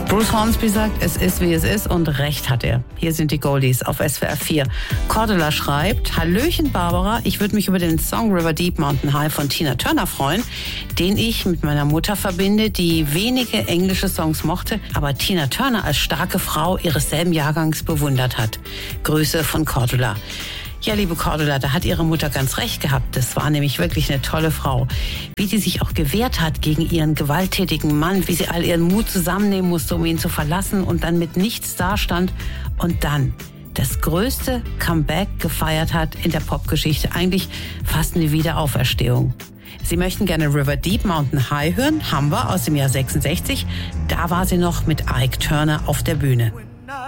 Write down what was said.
Bruce Hornsby sagt, es ist, wie es ist, und recht hat er. Hier sind die Goldies auf SWR 4. Cordula schreibt: Hallöchen Barbara, ich würde mich über den Song River Deep Mountain High von Tina Turner freuen, den ich mit meiner Mutter verbinde, die wenige englische Songs mochte, aber Tina Turner als starke Frau ihres selben Jahrgangs bewundert hat. Grüße von Cordula. Ja, liebe Cordula, da hat ihre Mutter ganz recht gehabt. Das war nämlich wirklich eine tolle Frau. Wie sie sich auch gewehrt hat gegen ihren gewalttätigen Mann, wie sie all ihren Mut zusammennehmen musste, um ihn zu verlassen und dann mit nichts dastand und dann das größte Comeback gefeiert hat in der Popgeschichte. Eigentlich fast eine Wiederauferstehung. Sie möchten gerne River Deep Mountain High hören, haben wir aus dem Jahr 66. Da war sie noch mit Ike Turner auf der Bühne.